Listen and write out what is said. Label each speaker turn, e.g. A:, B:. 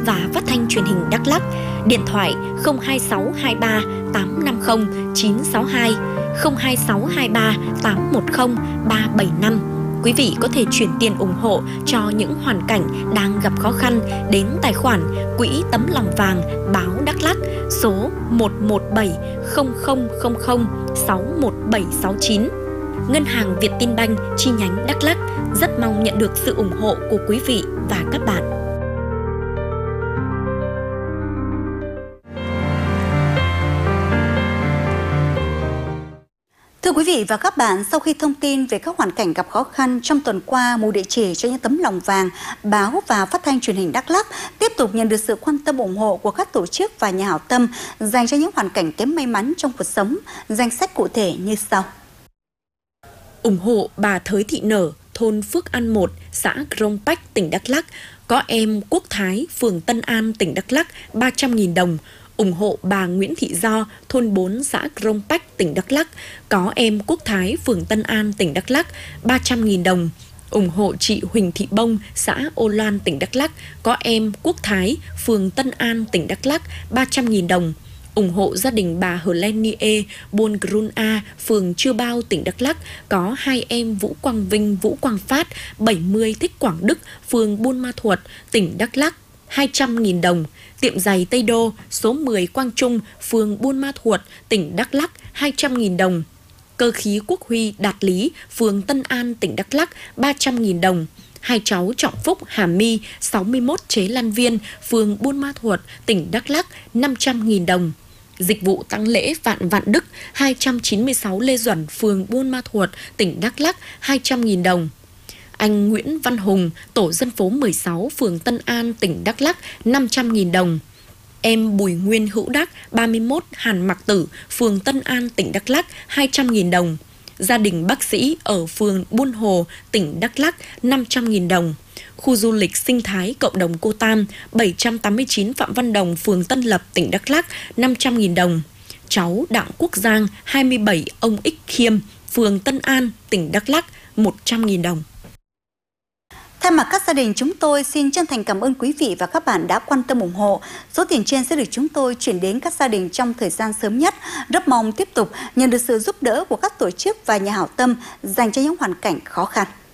A: và Phát thanh Truyền hình Đắk Lắk, điện thoại 02623 850 962, 02623 810 375. Quý vị có thể chuyển tiền ủng hộ cho những hoàn cảnh đang gặp khó khăn đến tài khoản Quỹ Tấm Lòng Vàng Báo Đắk Lắk số 1170000617769. Ngân hàng Vietinbank chi nhánh Đắk Lắk rất mong nhận được sự ủng hộ của quý vị và các bạn.
B: Thưa quý vị và các bạn, sau khi thông tin về các hoàn cảnh gặp khó khăn trong tuần qua, mù địa chỉ cho những tấm lòng vàng, báo và phát thanh truyền hình Đắk Lắk tiếp tục nhận được sự quan tâm ủng hộ của các tổ chức và nhà hảo tâm dành cho những hoàn cảnh kém may mắn trong cuộc sống. Danh sách cụ thể như sau.
A: Ủng hộ bà Thới Thị Nở, thôn Phước An 1, xã Krông Pách, tỉnh Đắk Lắk, có em Quốc Thái, phường Tân An, tỉnh Đắk Lắk 300.000 đồng. Ủng hộ bà Nguyễn Thị Do, thôn 4, xã Krông Pách, tỉnh Đắk Lắk, có em Quốc Thái, phường Tân An, tỉnh Đắk Lắk 300.000 đồng. Ủng hộ chị Huỳnh Thị Bông, xã Ô Loan, tỉnh Đắk Lắk, có em Quốc Thái, phường Tân An, tỉnh Đắk Lắk 300.000 đồng. Ủng hộ gia đình bà Hờ Len Nie, Buôn Grun A, phường Chư Bao, tỉnh Đắk Lắk, có hai em Vũ Quang Vinh, Vũ Quang Phát, 70 Thích Quảng Đức, phường Buôn Ma Thuột, tỉnh Đắk Lắk 200.000 đồng. Tiệm giày Tây Đô, số 10 Quang Trung, phường Buôn Ma Thuột, tỉnh Đắk Lắk 200.000 đồng. Cơ khí Quốc Huy Đạt Lý, phường Tân An, tỉnh Đắk Lắk 300.000 đồng. Hai cháu Trọng Phúc Hà My, 61 Chế Lan Viên, phường Buôn Ma Thuột, tỉnh Đắk Lắk 500.000 đồng. Dịch vụ tang lễ Vạn Vạn Đức, 296 Lê Duẩn, phường Buôn Ma Thuột, tỉnh Đắk Lắk 200.000 đồng. Anh Nguyễn Văn Hùng, tổ dân phố 16, phường Tân An, tỉnh Đắk Lắk 500.000 đồng. Em Bùi Nguyên Hữu Đắc, 31 Hàn Mạc Tử, phường Tân An, tỉnh Đắk Lắk 200.000 đồng. Gia đình bác sĩ ở phường Buôn Hồ, tỉnh Đắk Lắk 500.000 đồng. Khu du lịch sinh thái cộng đồng Cô Tam, 789 Phạm Văn Đồng, phường Tân Lập, tỉnh Đắk Lắk 500.000 đồng. Cháu Đặng Quốc Giang, 27 Ông Ích Khiêm, phường Tân An, tỉnh Đắk Lắk 100.000 đồng.
B: Thay mặt các gia đình, chúng tôi xin chân thành cảm ơn quý vị và các bạn đã quan tâm ủng hộ. Số tiền trên sẽ được chúng tôi chuyển đến các gia đình trong thời gian sớm nhất. Rất mong tiếp tục nhận được sự giúp đỡ của các tổ chức và nhà hảo tâm dành cho những hoàn cảnh khó khăn.